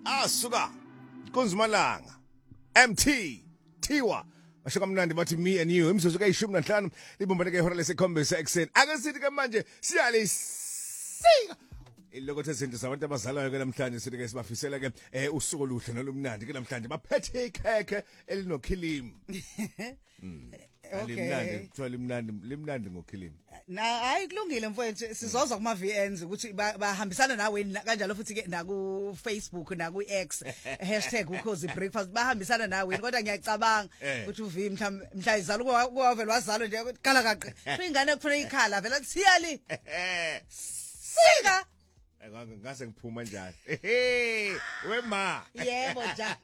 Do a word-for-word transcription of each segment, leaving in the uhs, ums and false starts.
asuka Kunzimalanga M T Tiwa basho kamnandi bathi me and you imzuzu kayishumi nanhlanu libombaneke ihora lesikhombisa ekseni ake sithi ke manje siyalisika ilokho izinto zabantu abazalayo ke namhlanje sithi ke sibafisela ke eh usuku oluhle nolumnandi ke namhlanje baphethe ikhekhe elinokhilimi Limnandi kuthiwa limnandi limnandi ngokhilimi na hayi kulungile mfowethu sizozwa kuma V Ns ukuthi bahambisana nawe kanjalo futhi ke na ku Facebook na ku X hashtag ukhozi breakfast bahambisana nawe kodwa ngiyacabanga ukuthi uvi mhla izalo kwavela wazalo nje kala kaqe ingane kufanele ikhala vela siyali sika ngase ngiphuma njani wema yebo ja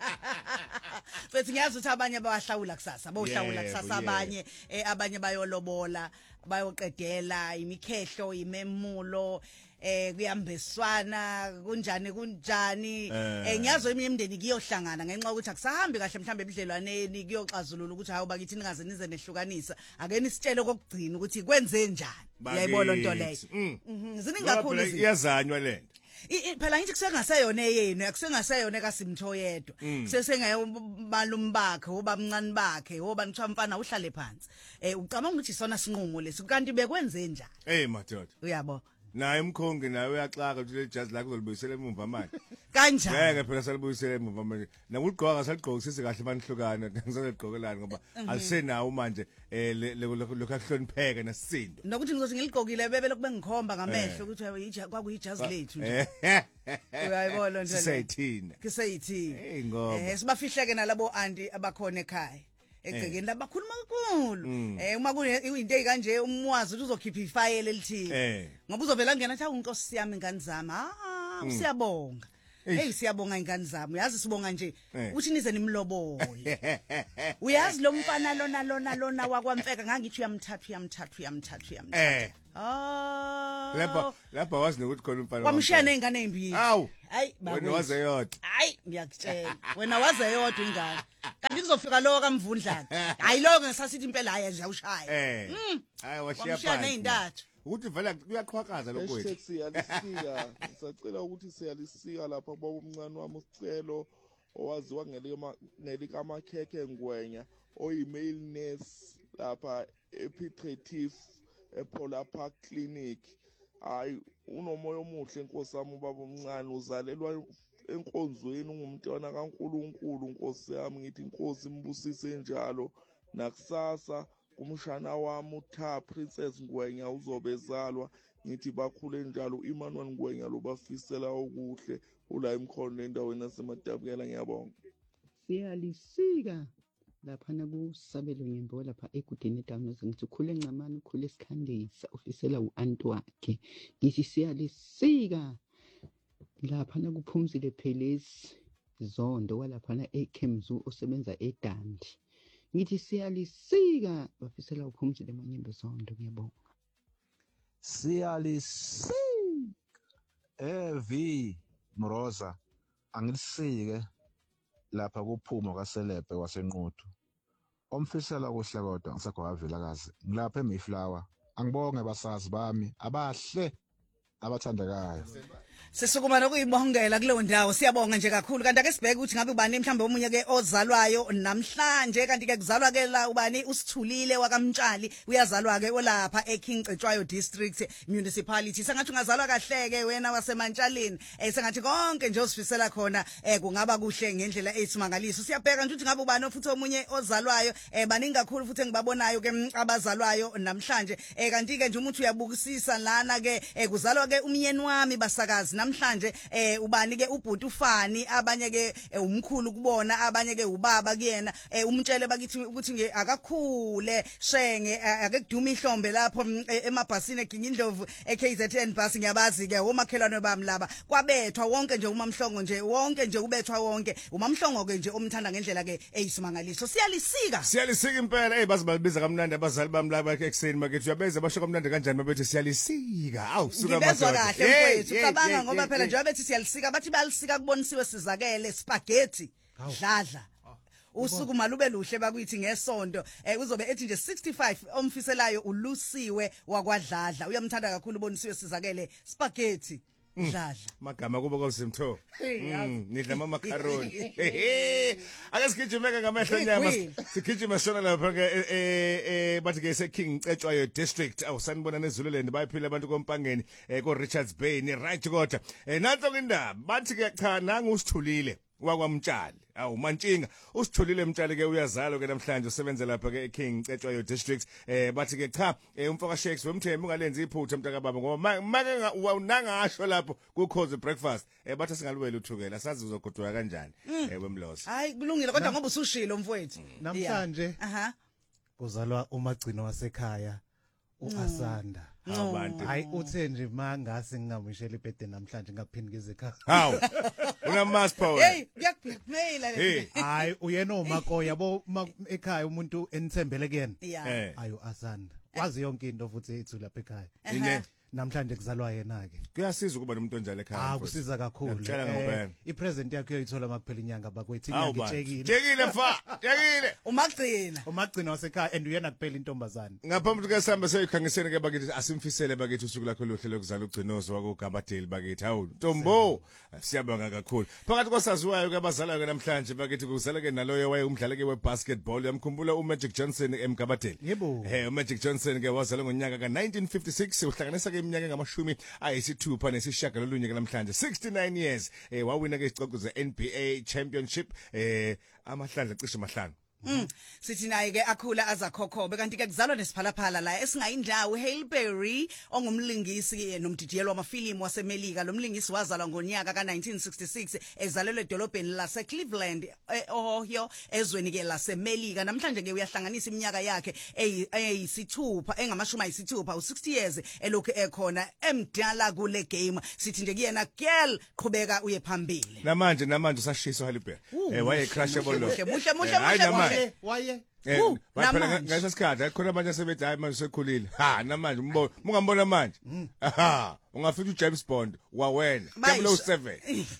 bethi ngiyazi ukuthi abanye bayahlawula kusasa bohlawula kusasa abanye abanye bayolobola bayoqedela imikhehlo imemulo eh kuyambeswana kunjani kunjani eh ngiyazo eminye imindeni kuyohlangana ngenxa ukuthi akusahambi kahle mhlambe ebudlelwaneni kuyoxazulula ukuthi hawo bakithi ningaze nize nehlukanisa ake nisitshele kokugcina ukuthi kwenze njani yayibona into leyo ziningi kakhulu iyazanywa lento phela ngithi kusengaseyona yenu akusengaseyona kaSimtho yedwa kusesengayomalume bakhe obamncane bakhe oba nithiwa mfana uhlale phansi eh ucabanga ukuthi isona sinqumo lesi kanti bekwenze njani eh madoda uyabo naye umkhongi nawe uyaxaka ukuthi le jazz lakho uzolibuyisela emuva manje kanjani ngeke phela salibuyisela emuva manje nakuligqoka saligqokisise kahle manihlukana ngizoligqokelalana ngoba alisenawo manje eh lokhahlonipheke nesisindo nokuthi ngizothi ngiligqokile bebe lokube ngikhomba ngamehlo ukuthi kwakuyijazi lethu nje uyayibona nje sisayithina kisayithina hey ngoba eh sibafihleke nalabo anti abakhona ekhaya egcekeni labakhuluma kakhulu eh uma kuyinto ezikanje umwazi ukuthi uzokhipha ifile elithile ngoba uzovela ngena athi unkosi yami ingane zami ah siyabonga hey siyabonga ingane zami uyazi sibonga nje uthi nize nimlobole uyazi lo mfana lona lona lona wakwamfeka ngangithi uyamthatha uyamthatha uyamthatha uyamthatha ah lapha lapha wazi nokuthi khona umfana wamshaya nezingane ezimbili hayi hayi wena waze yodwa hayi ngiyakutshela wena waze yodwa ingane kanti kuzofika lo kamvundlana hayi lo ngesasithi impela hayi nje awushaya mm hayi washiya phansi nezintathu ukuthi vela kuyaqhwaqaza lokho wethu siyalisika sisacela ukuthi siyalisika lapha baba omncane wami usicelo owaziwa ngelika ngelika amakhekhe ngwenya oyi-male nurse lapha ePetrative ePolar Park Clinic hayi unomoya omuhle inkosi yami ubaba omncane uzalelwa enkonzweni ungumntwana kaNkuluNkulu inkosi yami ngithi inkosi imbusise njalo nakusasa kumshana wami uTha Princess Ngwenya uzobezalwa ngithi bakhule njalo Emmanuel Ngwenya lobafisela okuhle ula imkhono endaweni yaseMatabukela ngiyabonga siyalisika lapha nakusabelo nyembo lapha egudeni down ngithi ukhule encamani ukhule esikhandisa ufisela uanti wakhe ngithi siyalisika lapha nakuphumzile Phelezi Zondo walapha na eKemzu osebenza eDandi ngithi siyalisika bafisela uphumzile Manyembe Zondo ngiyabonga siyalisika evi Mroza angilisike lapha kuphuma kaSelebhe wasenquthu omfisela kuhle kodwa ngisakho wavelakazi ngilapha eMayflower angibonge basazi bami abahle abathandekayo sisukuma nokuyibongela kuleyo ndawo siyabonga nje kakhulu kanti ake sibheke ukuthi ngabe ubani mhlambe omunye ke ozalwayo namhlanje kanti ke kuzalwa ke la ubani usithulile wakamtshali uyazalwa ke olapha eKing Cetshwayo district municipality sengathi ungazalwa kahle ke wena wasemantshaleni eh sengathi konke nje osifisela khona eh kungaba kuhle ngendlela eyisimangaliso siyabheka nje ukuthi ngabe ubani futhi omunye ozalwayo eh baningi kakhulu futhi engibabonayo ke abazalwayo namhlanje eh kanti ke nje umuntu uyabukisisa lana ke eh kuzalwa ke umyeni wami basakazi namhlanje eh ubani ke ubhuti ufani abanye ke umkhulu kubona abanye ke ubaba kuyena eh umtshele bakithi ukuthi nge akakhule shenge ake kuduma ihlombe lapho emabhasini eginga indlovu eK Z N bus ngiyabazi ke omakhelwane bami laba kwabethwa wonke nje umamhlongo nje wonke nje ubethwa wonke umamhlongo ke nje omthanda ngendlela ke eyisimangaliso siyalisika siyalisika impela hey bazi babiza kamnandi abazali bami laba ekseni makethi uyabeza basho kamnandi kanjani mabethi siyalisika awu suka ngibezwa kahle mfowethu cabanga ngoba phela njengoba bethi siyalisika bathi bayalisika kubonisiwe sizakele spaghetti dladla usuku malube luhle bakuyithi ngesonto eh uzobe ethi nje sixty-five omfiselayo ulusiwe wakwadladla uyamthanda kakhulu ubonisiwe sizakele spaghetti dladla magama kuba kosimtho Hey, Mm, nidla ama macaroni ake sigijimeke ngamehlo nyama Hey, sigijima sona lapha ke eh, eh eh, bathi ke se King Cetshwayo district awusanibona neZululand bayiphila abantu kompangeni eh, ko Richards Bay ni right kodwa eh nanto ke indaba bathi ke cha nangu usithulile wakwamtshali awu mantshinga usithulile mtshali ke uyazalo ke namhlanje usebenza lapha ke eKing Cetshwayo district eh bathi ke cha eh, umfaka Shakes wemthembu ungalenza iphutha mntaka baba ngoba make unangasho lapho ku cause breakfast eh bathi singalwela uthukela sazi uzogodwa kanjani eh kwemlosi hayi kulungile kodwa ngoba usushilo mfowethu Namhlanje aha kuzalwa umagcino wasekhaya uAsanda. abantu Hayi uthe nje mangase ngingamishela ibirthday namhlanje ngaphindi ngizekhaya. hawu una mass power hey kuyakubhekmela hey le Hayi uyena umako yabo ma- ekhaya umuntu enithembele kuyena. yeah eh Ayo Asanda. Wazi yonke into futhi ethu lapha ekhaya. ine Namhlanje kuzalwa yena ke. kuyasiza ukuba nomuntu onjalo ekhaya Ah mfowethu. kusiza kakhulu. Ngiyakutshela ngempela. ipresent yakhe uyithola makuphela inyanga bakwethi Hawu inyanga bandla. itshekile. Tshekile mfa tshekile umagcina Umagcino wasekhaya and uyena kuphela intombazane. ngaphambi ke sihamba seyikhangisene ke bakithi asimfisele bakithi usuku lakho lohle lokuzala ugcinozo wakugabadeli bakithi hawu Ntombo siyabonga kakhulu phakathi kosaziwayo ke abazalayo ke namhlanje bakithi kuzala ke naloyo waye umdlali ke webasketball yamkhumbula uMagic Johnson emgabadeli Yebo. eh uMagic Johnson ke wazalwa ngonyaka ka nineteen fifty-six uhlanganisa ke iminyaka ngamashumi ayisithupha nesishagalolunye ke namhlanje sixty-nine years eh wawina ke isicoco ze N B A championship eh amahlandla cishe mahlanu Mm. Sithi naye ke akhula azakhokhobe kanti ke kuzalwa nesiphalaphala la esingayindawo Halle Berry ongumlingisi ke nomdidiyelo wamafilimu wasemelika lo mlingisi wazalwa ngonyaka ka nineteen sixty-six ezalelwe edolobheni lase Cleveland eh, Ohio ezweni ke lasemelika namhlanje ke uyahlanganisa iminyaka yakhe eyi- eyisithupha engamashumi ayisithupha u-sixty years elokhu ekhona emdala kule game sithi nje kuyena girl qhubeka uye phambili namanje namanje usashiso Halibert eh waye crushable lo muhle muhle muhle Eh, hayi muhle namanje. muhle Waye Eh, Wu, baphela namanje. ngaleso sikhathi khona abanye asebethi hayi manje sekhulile ha namanje umbona ungambona manje aha ungafika uJames Bond wawena Manje. double oh seven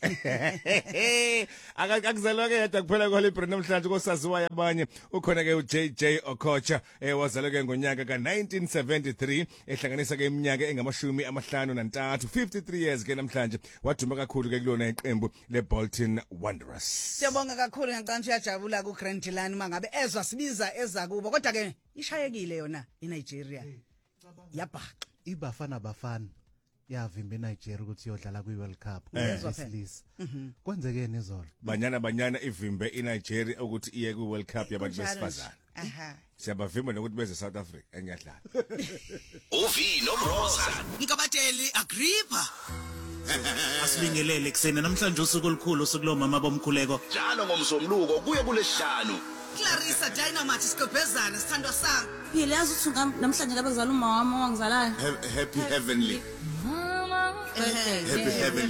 aka akuzalwa ke yedwa kuphela kwa Libre namhlanje kosaziwayo abanye ukhona ke uJ J Okocha eh wazalwa ke ngonyaka ka nineteen seventy-three ehlanganisa ke iminyaka engamashumi amahlanu nantathu fifty-three years ke namhlanje waduma kakhulu ke kulona iqembu leBolton Wanderers Siyabonga kakhulu ngaqantsha yajabula ku Grandland mangabe ezwa sibiza ezakubo kodwa ke ishayekile yona eNigeria yabhaqa iBafana Bafana yavimba eNigeria ukuthi yodlala kwiWorld Cup Yezwa phela. kwesilisa. Kwenzekeni izolo? banyana banyana ivimbe iNigeria ukuthi iye ku World Cup yabantu besifazane aha siyabavimba nokuthi beze South Africa engiyadlala Uvi nomroza Nkabateli Agrippa Asibingelele kuseni namhlanje usuku olukhulu usuku mama bomkhuleko. njalo ngomsombuluko kuye kulesihlanu Clarissa Dynamite Skobezana sithandwa sami phela yazi ukuthi ngam- namhlanje ngabe kuzala uma wami owangizalayo happy heavenly mama happy heavenly